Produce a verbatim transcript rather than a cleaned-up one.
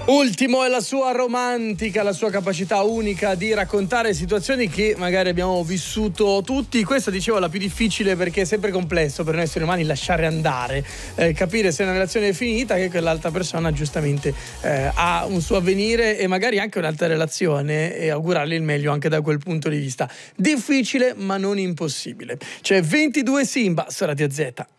Ultimo è la sua romantica, la sua capacità unica di raccontare situazioni che magari abbiamo vissuto tutti. Questa, dicevo, è la più difficile perché è sempre complesso per noi esseri umani lasciare andare, eh, capire se una relazione è finita, che quell'altra persona giustamente eh, ha un suo avvenire e magari anche un'altra relazione, e augurarle il meglio anche da quel punto di vista. Difficile ma non impossibile. C'è ventidue Simba su Radio Z.